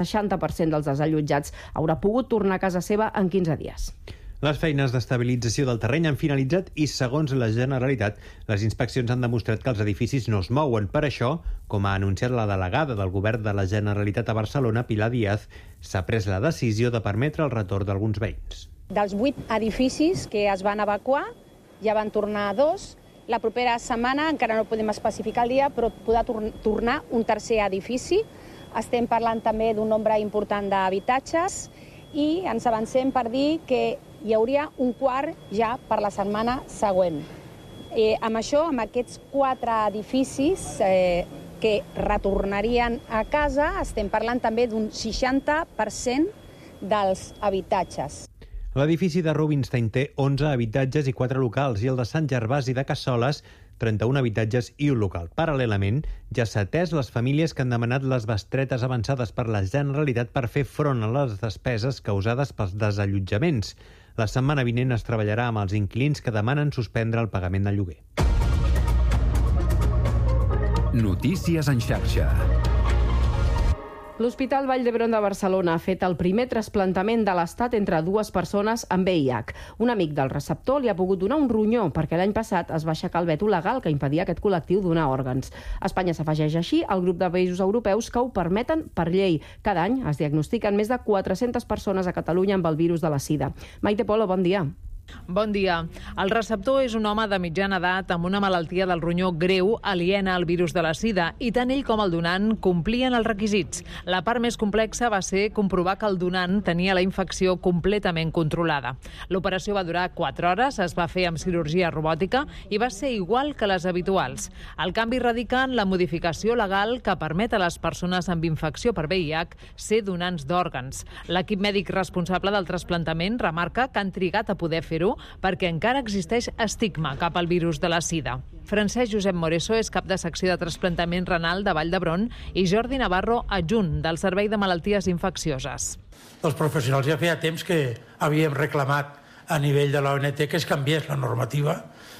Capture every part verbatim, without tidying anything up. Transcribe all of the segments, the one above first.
seixanta per cent dels desallotjats haurà pogut tornar a casa seva en quinze dies. Les feines d'estabilització del terreny han finalitzat i, segons la Generalitat, les inspeccions han demostrat que els edificis no es mouen. Per això, com ha anunciat la delegada del Govern de la Generalitat a Barcelona, Pilar Díaz, s'ha pres la decisió de permetre el retorn d'alguns veïns. Dels vuit edificis que es van evacuar, ja van tornar a dos. La propera setmana, encara no podem especificar el dia, però podrà tor- tornar un tercer edifici. Estem parlant també d'un nombre important d'habitatges i ens avancem per dir que hi hauria un quart ja per la setmana següent. Eh, amb això, amb aquests quatre edificis eh, que retornarien a casa, estem parlant també d'un seixanta per cent dels habitatges. L'edifici de Rubinstein té onze habitatges i quatre locals i el de Sant Gervasi de Cassoles trenta-un habitatges i un local. Paral·lelament, ja s'ha atès les famílies que han demanat les bestretes avançades per la Generalitat per fer front a les despeses causades pels desallotjaments. La setmana vinent es treballarà amb els inquilins que demanen suspendre el pagament del lloguer. Notícies en xarxa. L'Hospital Vall d'Hebron de Barcelona ha fet el primer trasplantament de l'Estat entre dues persones amb V I H. Un amic del receptor li ha pogut donar un ronyó perquè l'any passat es va aixecar el veto legal que impedia a aquest col·lectiu donar òrgans. Espanya s'afegeix així al grup de països europeus que ho permeten per llei. Cada any es diagnostiquen més de quatre-centes persones a Catalunya amb el virus de la sida. Maite Polo, bon dia. Bon dia. El receptor és un home de mitjana edat amb una malaltia del ronyó greu aliena al virus de la sida i tant ell com el donant complien els requisits. La part més complexa va ser comprovar que el donant tenia la infecció completament controlada. L'operació va durar quatre hores, es va fer amb cirurgia robòtica i va ser igual que les habituals. El canvi radica en la modificació legal que permet a les persones amb infecció per V I H ser donants d'òrgans. L'equip mèdic responsable del trasplantament remarca que han trigat a poder fer perquè encara existeix estigma cap al virus de la sida. Francesc Josep Moreso és cap de secció de trasplantament renal de Vall d'Hebron i Jordi Navarro, adjunt del Servei de Malalties Infeccioses. Els professionals ja feia temps que havíem reclamat a nivell de la O N T que es canviés la normativa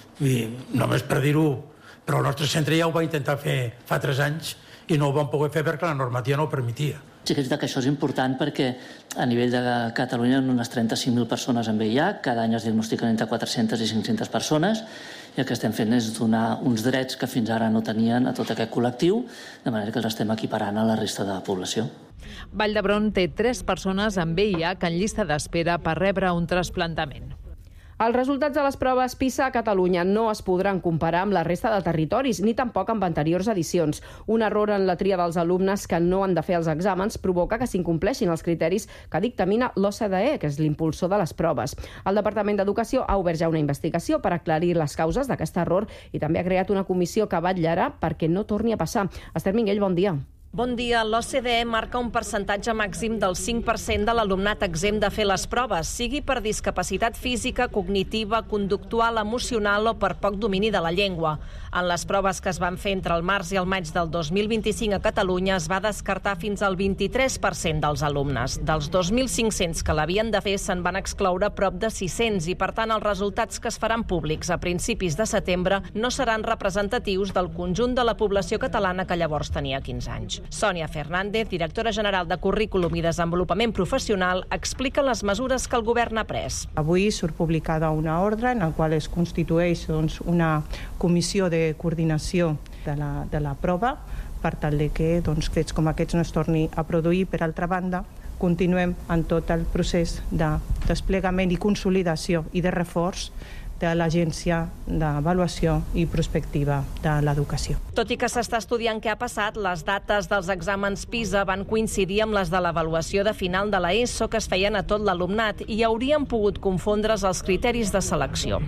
i només per dir-ho, però el nostre centre ja ho va intentar fer fa tres anys i no ho vam poder fer perquè la normativa no ho permetia. Sí que és veritat que això és important perquè a nivell de Catalunya hi ha unes trenta-cinc mil persones amb V I H, cada any es diagnostiquen entre quatre-centes i cinc-centes persones i el que estem fent és donar uns drets que fins ara no tenien a tot aquest col·lectiu, de manera que els estem equiparant a la resta de la població. Vall d'Hebron té tres persones amb V I H en llista d'espera per rebre un trasplantament. Els resultats de les proves PISA a Catalunya no es podran comparar amb la resta de territoris, ni tampoc amb anteriors edicions. Un error en la tria dels alumnes que no han de fer els exàmens provoca que s'incompleixin els criteris que dictamina l'O C D E, que és l'impulsor de les proves. El Departament d'Educació ha obert ja una investigació per aclarir les causes d'aquest error i també ha creat una comissió que vetllarà perquè no torni a passar. Esther Minguell, bon dia. Bon dia. L'O C D E marca un percentatge màxim del cinc per cent de l'alumnat exempt de fer les proves, sigui per discapacitat física, cognitiva, conductual, emocional o per poc domini de la llengua. En les proves que es van fer entre el març i el maig del dos mil vint-i-cinc a Catalunya es va descartar fins al vint-i-tres per cent dels alumnes. Dels dos mil cinc-cents que l'havien de fer se'n van excloure prop de sis-cents i, per tant, els resultats que es faran públics a principis de setembre no seran representatius del conjunt de la població catalana que llavors tenia quinze anys. Sònia Fernández, directora general de Currículum i Desenvolupament Professional, explica les mesures que el govern ha pres. Avui surt publicada una ordre en la qual es constitueix doncs, una comissió de coordinació de la, de la prova per tal de que doncs, fets com aquests no es torni a produir. Per altra banda, continuem en tot el procés de desplegament i consolidació i de reforç de l'Agència d'Avaluació i Prospectiva de l'Educació. Tot i que s'està estudiant què ha passat, les dates dels exàmens PISA van coincidir amb les de l'avaluació de final de l'ESO que es feien a tot l'alumnat i haurien pogut confondre's els criteris de selecció.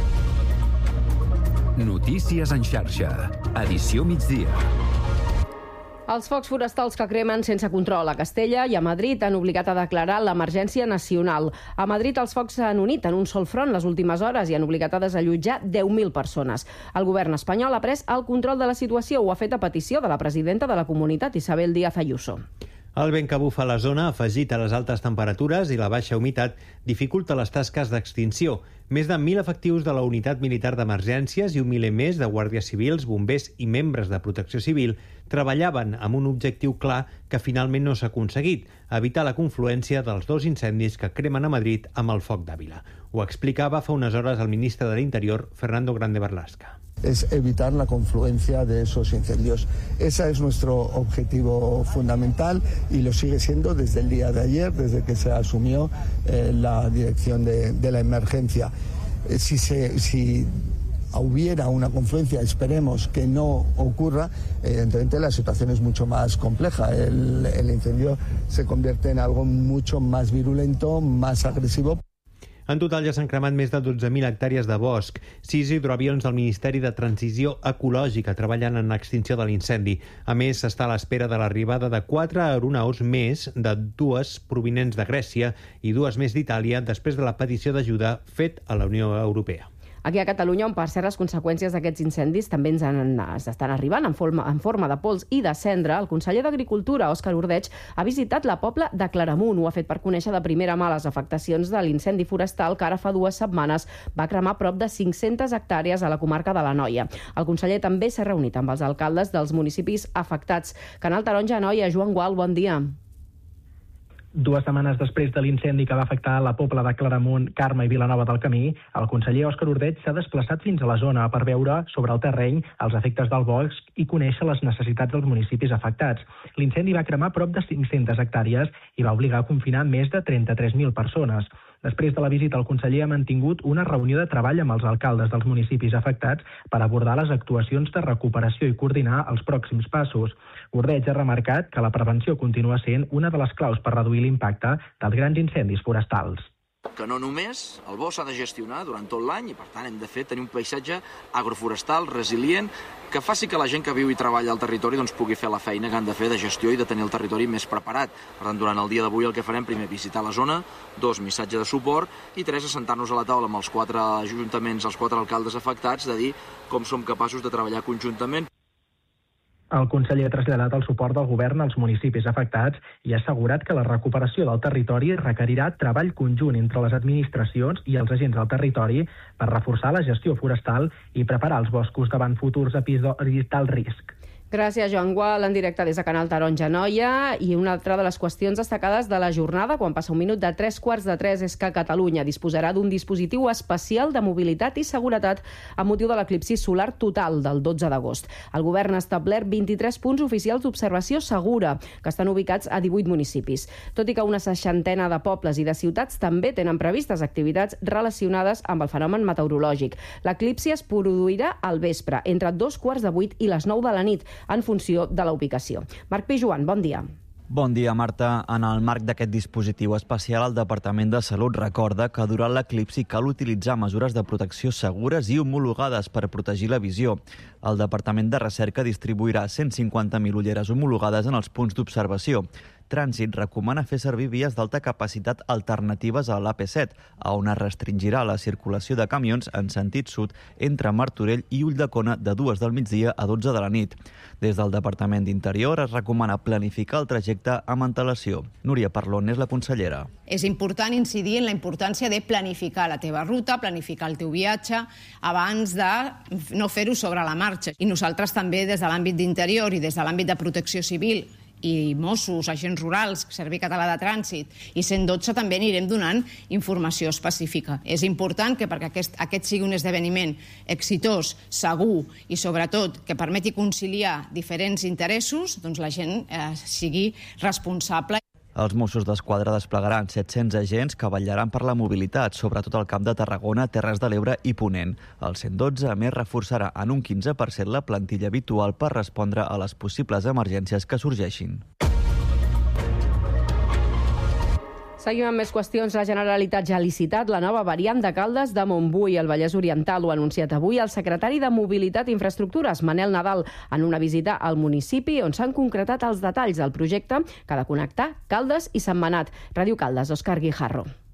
Notícies en xarxa. Edició migdia. Els focs forestals que cremen sense control a Castella i a Madrid han obligat a declarar l'emergència nacional. A Madrid els focs s'han unit en un sol front les últimes hores i han obligat a desallotjar deu mil persones. El govern espanyol ha pres el control de la situació, ho ha fet a petició de la presidenta de la comunitat, Isabel Díaz Ayuso. El vent que bufa a la zona, afegit a les altes temperatures i la baixa humitat, dificulta les tasques d'extinció. Més de mil efectius de la Unitat Militar d'Emergències i un miler més de guàrdies civils, bombers i membres de Protecció Civil treballaven amb un objectiu clar que finalment no s'ha aconseguit, evitar la confluència dels dos incendis que cremen a Madrid amb el foc d'Àvila. Ho explicava fa unes hores el ministre de l'Interior, Fernando Grande Marlaska. Es evitar la confluencia de esos incendios. Ese es nuestro objetivo fundamental y lo sigue siendo desde el día de ayer, desde que se asumió eh, la dirección de, de la emergencia. Eh, si, se, si hubiera una confluencia, esperemos que no ocurra, evidentemente la situación es mucho más compleja. El, el incendio se convierte en algo mucho más virulento, más agresivo. En total ja s'han cremat més de dotze mil hectàrees de bosc. Sis hidroavions del Ministeri de Transició Ecològica treballant en l'extinció de l'incendi. A més, s'està a l'espera de l'arribada de quatre aeronaus més, de dues provinents de Grècia i dues més d'Itàlia, després de la petició d'ajuda fet a la Unió Europea. Aquí a Catalunya, on per cert les conseqüències d'aquests incendis també ens, han, ens estan arribant en forma, en forma de pols i de cendra, el conseller d'Agricultura, Òscar Ordeig, ha visitat la Pobla de Claramunt. Ho ha fet per conèixer de primera mà les afectacions de l'incendi forestal que ara fa dues setmanes va cremar prop de cinc-centes hectàrees a la comarca de l'Anoia. El conseller també s'ha reunit amb els alcaldes dels municipis afectats. Canal Taronja, Anoia, Joan Gual, bon dia. Dues setmanes després de l'incendi que va afectar la Pobla de Claramunt, Carme i Vilanova del Camí, el conseller Òscar Ordeig s'ha desplaçat fins a la zona per veure sobre el terreny els efectes del bosc i conèixer les necessitats dels municipis afectats. L'incendi va cremar prop de cinc-centes hectàrees i va obligar a confinar més de trenta-tres mil persones. Després de la visita, el conseller ha mantingut una reunió de treball amb els alcaldes dels municipis afectats per abordar les actuacions de recuperació i coordinar els pròxims passos. Ordeig ha remarcat que la prevenció continua sent una de les claus per reduir l'impacte dels grans incendis forestals. Que no només el bosc s'ha de gestionar durant tot l'any i, per tant, hem de fer tenir un paisatge agroforestal resilient que faci que la gent que viu i treballa al territori doncs, pugui fer la feina que han de fer de gestió i de tenir el territori més preparat. Per tant, durant el dia d'avui el que farem, primer, visitar la zona, dos, missatge de suport i tres, assentar-nos a la taula amb els quatre ajuntaments, els quatre alcaldes afectats, de dir com som capaços de treballar conjuntament. El conseller ha traslladat el suport del govern als municipis afectats i ha assegurat que la recuperació del territori requerirà treball conjunt entre les administracions i els agents del territori per reforçar la gestió forestal i preparar els boscos davant futurs episodis d'alt risc. Gràcies, Joan Gual, en directe des de Canal Taronja, Anoia. I una altra de les qüestions destacades de la jornada, quan passa un minut de tres quarts de tres, és que Catalunya disposarà d'un dispositiu especial de mobilitat i seguretat amb motiu de l'eclipsi solar total del dotze d'agost. El govern ha establert vint-i-tres punts oficials d'observació segura, que estan ubicats a divuit municipis. Tot i que una seixantena de pobles i de ciutats també tenen previstes activitats relacionades amb el fenomen meteorològic. L'eclipsi es produirà al vespre, entre dos quarts de vuit i les nou de la nit, en funció de la ubicació. Marc Pijuan, bon dia. Bon dia, Marta. En el marc d'aquest dispositiu especial, el Departament de Salut recorda que durant l'eclipsi cal utilitzar mesures de protecció segures i homologades per protegir la visió. El Departament de Recerca distribuirà cent cinquanta mil ulleres homologades en els punts d'observació. Trànsit recomana fer servir vies d'alta capacitat alternatives a l'A P set, on es restringirà la circulació de camions en sentit sud entre Martorell i Ulldecona de dues del migdia a dotze de la nit. Des del Departament d'Interior es recomana planificar el trajecte amb antelació. Núria Parlon és la consellera. És important incidir en la importància de planificar la teva ruta, planificar el teu viatge, abans de no fer-ho sobre la marxa. I nosaltres també, des de l'àmbit d'Interior i des de l'àmbit de Protecció Civil, i Mossos, agents rurals, Servei Català de Trànsit i cent dotze també anirem donant informació específica. És important que perquè aquest, aquest sigui un esdeveniment exitós, segur i sobretot que permeti conciliar diferents interessos, doncs la gent eh, sigui responsable. Els Mossos d'Esquadra desplegaran set-cents agents que vetllaran per la mobilitat, sobretot al Camp de Tarragona, Terres de l'Ebre i Ponent. El cent dotze, a més, reforçarà en un quinze per cent la plantilla habitual per respondre a les possibles emergències que sorgeixin. Seguim amb més qüestions. La Generalitat ja ha licitat la nova variant de Caldes de Montbui. El Vallès Oriental ho ha anunciat avui el secretari de Mobilitat i Infraestructures, Manel Nadal, en una visita al municipi on s'han concretat els detalls del projecte que ha de connectar Caldes i Sentmenat. Ràdio Caldes, Òscar Guijarro.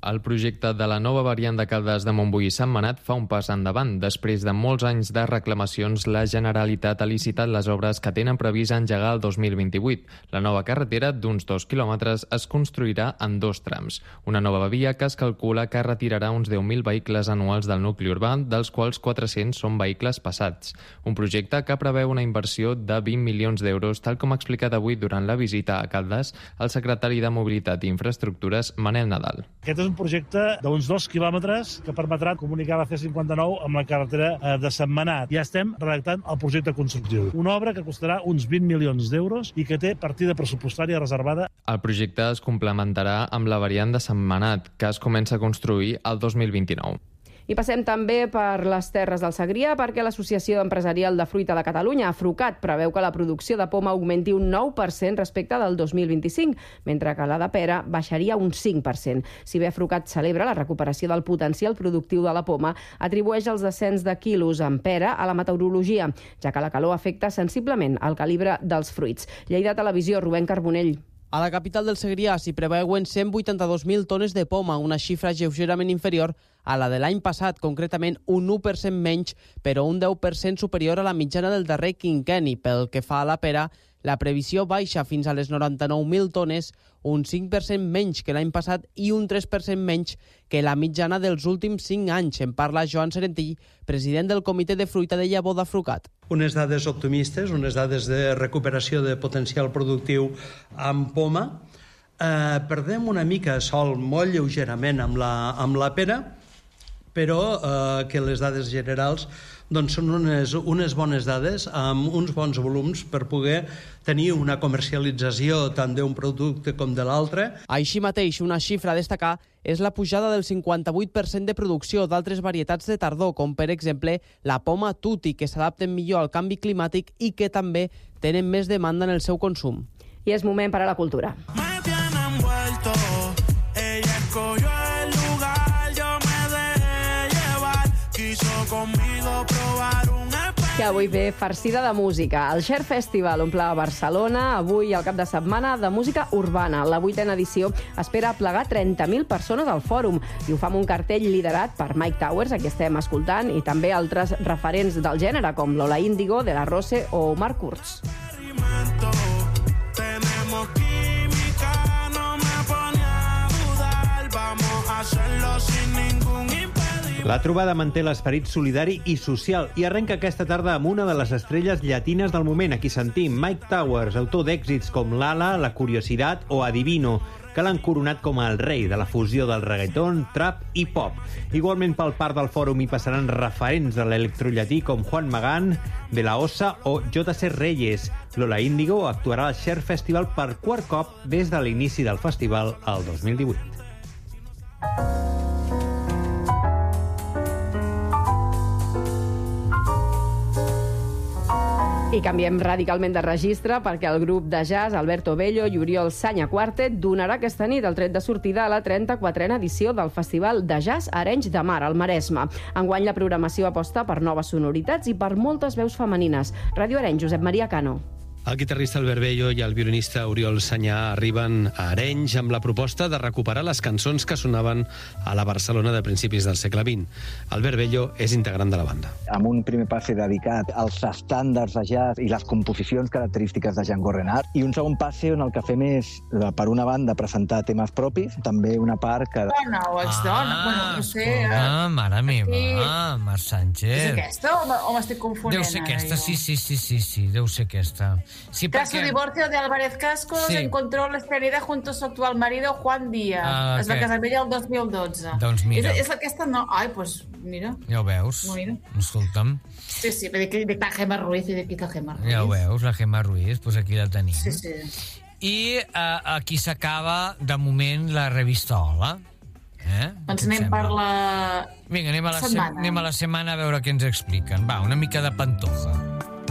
El projecte de la nova variant de Caldes de Montbui i Sentmenat fa un pas endavant. Després de molts anys de reclamacions, la Generalitat ha licitat les obres que tenen previst engegar el dos mil vint-i-vuit. La nova carretera, d'uns dos quilòmetres, es construirà en dos trams. Una nova via que es calcula que retirarà uns deu mil vehicles anuals del nucli urbà, dels quals quatre-cents són vehicles passats. Un projecte que preveu una inversió de vint milions d'euros, tal com ha explicat avui durant la visita a Caldes el secretari de Mobilitat i Infraestructures, Manel Nadal. Aquest és un projecte d'uns dos quilòmetres que permetrà comunicar la C cinquanta-nou amb la carretera de Sentmenat. Ja estem redactant el projecte constructiu. Una obra que costarà uns vint milions d'euros i que té partida pressupostària reservada. El projecte es complementarà amb la variant de Sentmenat, que es comença a construir el dos mil vint-i-nou. I passem també per les Terres del Segrià perquè l'Associació Empresarial de Fruita de Catalunya, AFRUCAT, preveu que la producció de poma augmenti un nou per cent respecte del dos mil vint-i-cinc, mentre que la de pera baixaria un cinc per cent. Si bé AFRUCAT celebra la recuperació del potencial productiu de la poma, atribueix els descens de quilos en pera a la meteorologia, ja que la calor afecta sensiblement el calibre dels fruits. Lleida Televisió, Rubén Carbonell. A la capital del Segrià s'hi preveuen cent vuitanta-dos mil tones de poma, una xifra lleugerament inferior a la de l'any passat, concretament un u per cent menys, però un deu per cent superior a la mitjana del darrer quinquenni. Pel que fa a la pera, la previsió baixa fins a les noranta-nou mil tones, un cinc per cent menys que l'any passat i un tres per cent menys que la mitjana dels últims cinc anys. En parla Joan Serentí, president del Comitè de Fruita de Llavor d'AFRUCAT. Unes dades optimistes, unes dades de recuperació de potencial productiu amb poma. Eh, perdem una mica sol molt lleugerament amb la, amb la pera, però eh, que les dades generals doncs són unes, unes bones dades amb uns bons volums per poder tenir una comercialització tant d'un producte com de l'altre. Així mateix, una xifra a destacar és la pujada del cinquanta-vuit per cent de producció d'altres varietats de tardor, com per exemple la poma tutti, que s'adapten millor al canvi climàtic i que també tenen més demanda en el seu consum. I és moment per a la cultura. Que avui ve farcida de música. El Share Festival omple a Barcelona avui al cap de setmana de música urbana. La vuitena edició espera plegar trenta mil persones al fòrum i ho fa amb un cartell liderat per Mike Towers, a qui estem escoltant, i també altres referents del gènere com Lola Índigo, De La Rose o Marc Kurz. La trobada manté l'esperit solidari i social i arrenca aquesta tarda amb una de les estrelles llatines del moment. Aquí sentim Mike Towers, autor d'èxits com Lala, La Curiosidad o Adivino, que l'han coronat com el rei de la fusió del reggaeton, trap i pop. Igualment pel parc del fòrum hi passaran referents de l'electrollatí com Juan Magán, De La Osa o J C Reyes. Lola Índigo actuarà al Share Festival per quart cop des de l'inici del festival el dos mil divuit. I canviem radicalment de registre perquè el grup de jazz Alberto Bello i Oriol Sanya Quartet donarà aquesta nit el tret de sortida a la trenta-quatrena edició del Festival de Jazz Arenys de Mar, al Maresme. Enguany la programació aposta per noves sonoritats i per moltes veus femenines. Ràdio Arenys, Josep Maria Cano. El guitarrista Albert Bello i el violinista Oriol Sanyà arriben a Arenys amb la proposta de recuperar les cançons que sonaven a la Barcelona de principis del segle vint. Albert Bello és integrant de la banda. Amb un primer passe dedicat als estàndards de jazz i les composicions característiques de Django Reinhardt, i un segon passe on el que fem és, per una banda, presentar temes propis, també una part que... Dona o ex-dona, ah, bueno, no sé... Ah, mare meva, estic... Marc Sánchez. És aquesta o, o m'estic confonent? Deu ser aquesta, jo? sí, sí, sí, sí, sí, deu ser aquesta. Sí, Tras perquè... su divorcio de Álvarez Cascos, sí. encontró la estabilidad junto a su actual marido, Juan Díaz. Ah, es va casar amb ella el dos mil dotze. Doncs mira. És, és aquesta, no? Ai, doncs, pues, mira. Ja ho veus. Mira. Escolta'm. Sí, sí, de, de, de Gemma Ruiz i de qui la Gemma Ruiz. Ja ho veus, la Gemma Ruiz, doncs aquí la tenim. Sí, sí. I eh, aquí s'acaba, de moment, la revistola. Eh? Doncs anem per la... Vinga, anem a la, setmana. Se anem a la setmana a veure què ens expliquen. Va, una mica de Pantoja.